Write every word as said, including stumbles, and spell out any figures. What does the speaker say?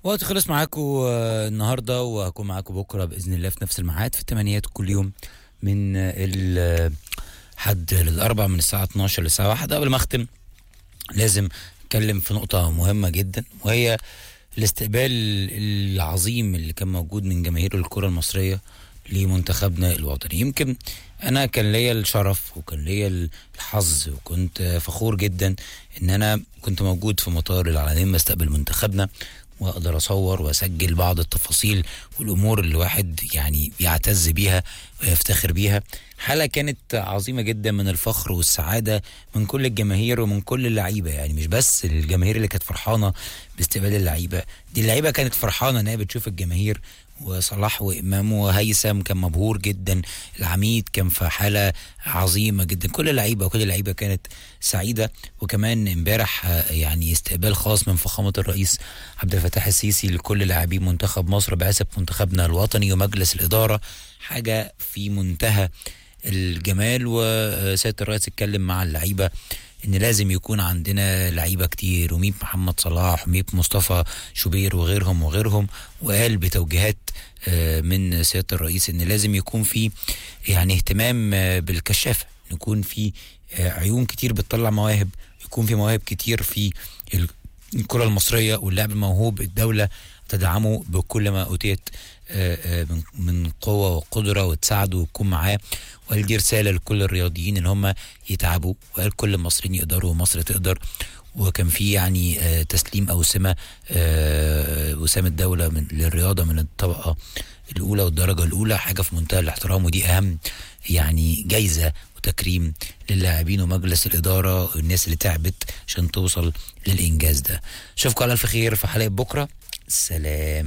وقت خلص معاكم آه، النهارده، وهكون معاكم بكره باذن الله في نفس الميعاد في الثمانينات كل يوم من الحد للاربع من الساعه اتناشر للساعه واحدة. قبل ما اختم لازم اتكلم في نقطه مهمه جدا، وهي الاستقبال العظيم اللي كان موجود من جماهير الكره المصريه لمنتخبنا الوطني. يمكن انا كان ليا الشرف وكان ليا الحظ وكنت فخور جدا ان انا كنت موجود في مطار العلمين بستقبل منتخبنا، واقدر اصور واسجل بعض التفاصيل والامور اللي الواحد يعني يعتز بيها ويفتخر بيها. حالة كانت عظيمة جدا من الفخر والسعادة من كل الجماهير ومن كل اللعيبة، يعني مش بس الجماهير اللي كانت فرحانة باستقبال اللعيبة، دي اللعيبة كانت فرحانة انها بتشوف الجماهير. وصلاح وإمام وهيثم كان مبهور جدا، العميد كان في حالة عظيمة جدا، كل اللعيبة وكل اللعيبة كانت سعيدة. وكمان امبارح يعني استقبال خاص من فخامة الرئيس عبد الفتاح السيسي لكل لاعبي منتخب مصر بعثة منتخبنا الوطني ومجلس الإدارة، حاجة في منتهى الجمال. وسيادة الرئيس اتكلم مع اللعيبة ان لازم يكون عندنا لعيبه كتير، وميب محمد صلاح وميب مصطفى شوبير وغيرهم وغيرهم، وقال بتوجيهات من سياده الرئيس ان لازم يكون في يعني اهتمام بالكشافه، يكون في عيون كتير بتطلع مواهب، يكون في مواهب كتير في الكره المصريه واللاعب الموهوب، الدوله تدعمه بكل ما اوتيت من قوه وقدره وتساعده وتكون معاه. وقال دي رساله لكل الرياضيين ان هم يتعبوا، وقال كل المصريين يقدروا ومصر تقدر. وكان في يعني تسليم اوسمه وسام الدوله من للرياضه من الطبقه الاولى والدرجه الاولى، حاجه في منتهى الاحترام، ودي اهم يعني جايزه وتكريم للاعبين ومجلس الاداره والناس اللي تعبت عشان توصل للانجاز ده. اشوفكم على الف خير في حلقه بكره. سلام.